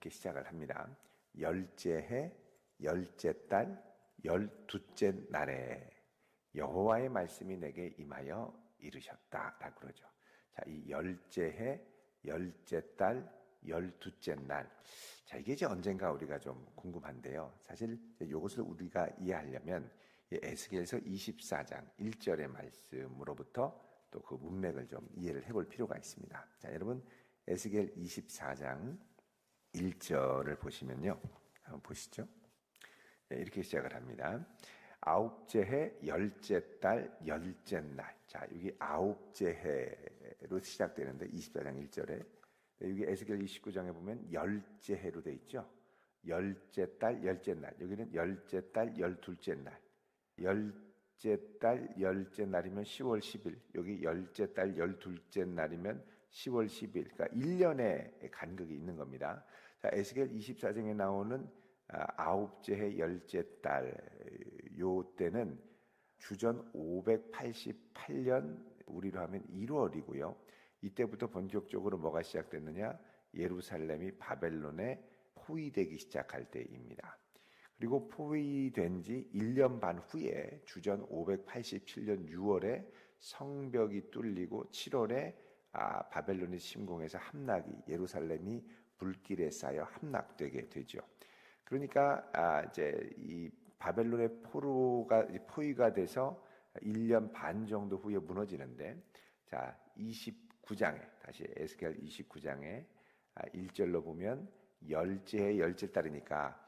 이렇게 시작을 합니다. 열째 해, 열째 달, 12째 날에 여호와의 말씀이 내게 임하여 이르셨다라고 그러죠. 자, 이 열째 해, 열째 달, 12째 날. 자, 이게 이제 언젠가 우리가 좀 궁금한데요. 사실 이것을 우리가 이해하려면 에스겔서 24장 1절의 말씀으로부터 또 그 문맥을 좀 이해를 해볼 필요가 있습니다. 자, 여러분 에스겔 24장 1절을 보시면요. 한번 보시죠. 이렇게 시작을 합니다. 아홉째 해, 열째 달, 열째 날. 자, 여기 아홉째 해로 시작되는데 24장 1절에 여기 에스겔 29장에 보면 열째 해로 돼 있죠. 열째 달, 열째 날. 여기는 열째 달, 12째 날. 열째 달, 열째 날이면 10월 10일. 여기 열째 달, 12째 날이면 10월 10일. 그러니까 1년의 간극이 있는 겁니다. 자, 에스겔 24장에 나오는 아홉째 해, 열째 달, 요 때는 주전 588년, 우리로 하면 1월이고요. 이때부터 본격적으로 뭐가 시작됐느냐? 예루살렘이 바벨론에 포위되기 시작할 때입니다. 그리고 포위된 지 1년 반 후에 주전 587년 6월에 성벽이 뚫리고 7월에 바벨론이 침공해서 함락이 예루살렘이 불길에 쌓여 함락되게 되죠. 그러니까 이제 이 바벨론의 포위가 돼서 1년 반 정도 후에 무너지는데, 자 29장에 다시 에스겔 29장에 1절로 보면 열째 해 열째 달이니까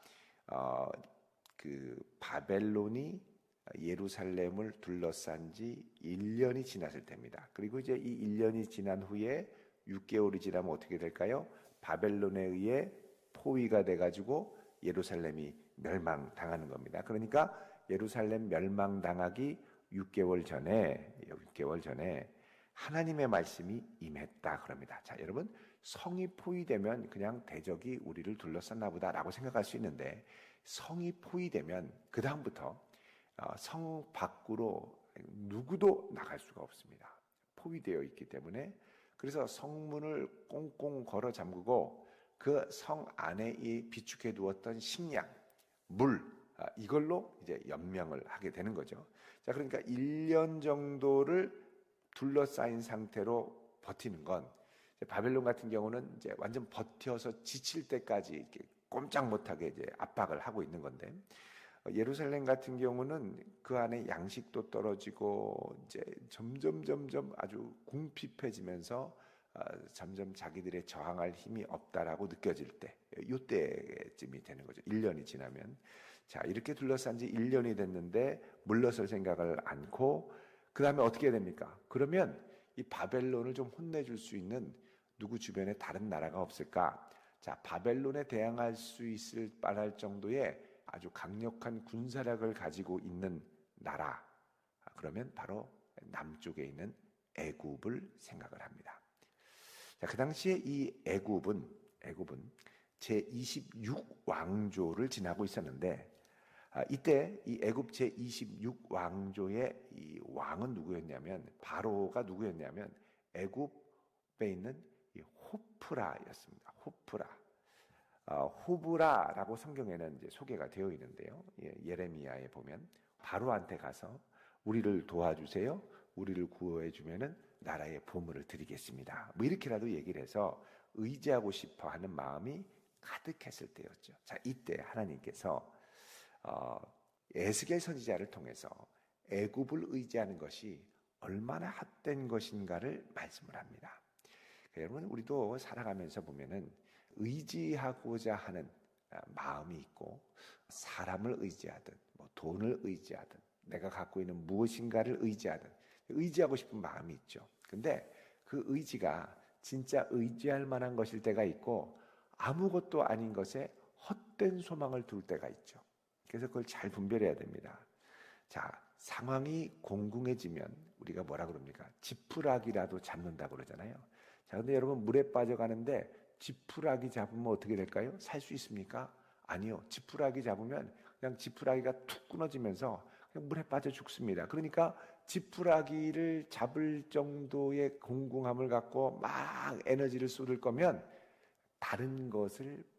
그 바벨론이 예루살렘을 둘러싼 지 1년이 지났을 때입니다. 그리고 이제 이 1년이 지난 후에 6개월이 지나면 어떻게 될까요? 바벨론에 의해 포위가 돼가지고 예루살렘이 멸망당하는 겁니다. 그러니까 예루살렘 멸망당하기 6개월 전에 하나님의 말씀이 임했다 그럽니다. 자, 여러분, 성이 포위되면 그냥 대적이 우리를 둘러쌌나 보다라고 생각할 수 있는데, 성이 포위되면 그 다음부터 성 밖으로 누구도 나갈 수가 없습니다. 포위되어 있기 때문에. 그래서 성문을 꽁꽁 걸어 잠그고 그 성 안에 이 비축해 두었던 식량, 물, 이걸로 이제 연명을 하게 되는 거죠. 자, 그러니까 1년 정도를 둘러싸인 상태로 버티는 건, 바벨론 같은 경우는 이제 완전 버텨서 지칠 때까지 이렇게 꼼짝 못하게 이제 압박을 하고 있는 건데, 예루살렘 같은 경우는 그 안에 양식도 떨어지고 이제 점점 아주 궁핍해지면서 점점 자기들의 저항할 힘이 없다라고 느껴질 때, 이때쯤이 되는 거죠. 1년이 지나면. 자, 이렇게 둘러싼 지 1년이 됐는데 물러설 생각을 않고, 그 다음에 어떻게 됩니까? 그러면 이 바벨론을 좀 혼내줄 수 있는 누구 주변에 다른 나라가 없을까? 자, 바벨론에 대항할 수 있을 뻔할 정도의 아주 강력한 군사력을 가지고 있는 나라. 그러면 바로 남쪽에 있는 애굽을 생각을 합니다. 자, 그 당시에 이 애굽은 제26왕조를 지나고 있었는데, 이때 이 애굽 제26왕조의 이 왕은 누구였냐면, 바로가 누구였냐면 애굽에 있는 이 호프라였습니다. 호브라라고 성경에는 이제 소개가 되어 있는데요. 예레미야에 보면 바로한테 가서 우리를 도와주세요. 우리를 구원해 주면은 나라의 보물을 드리겠습니다. 뭐 이렇게라도 얘기를 해서 의지하고 싶어 하는 마음이 가득했을 때였죠. 자, 이때 하나님께서 에스겔 선지자를 통해서 애굽을 의지하는 것이 얼마나 헛된 것인가를 말씀을 합니다. 여러분, 우리도 살아가면서 보면은 의지하고자 하는 마음이 있고, 사람을 의지하든 뭐 돈을 의지하든 내가 갖고 있는 무엇인가를 의지하든 의지하고 싶은 마음이 있죠. 근데 그 의지가 진짜 의지할 만한 것일 때가 있고, 아무것도 아닌 것에 헛된 소망을 둘 때가 있죠. 그래서 그걸 잘 분별해야 됩니다. 자, 상황이 공공해지면 우리가 뭐라 그럽니까? 지푸라기라도 잡는다고 그러잖아요. 자, 근데 여러분, 물에 빠져가는데 지푸라기 잡으면 어떻게 될까요? 살 수 있습니까? 아니요. 지푸라기 잡으면 그냥 지푸라기가 툭 끊어지면서 그냥 물에 빠져 죽습니다. 그러니까 지푸라기를 잡을 정도의 공공함을 갖고 막 에너지를 쏟을 거면 다른 것을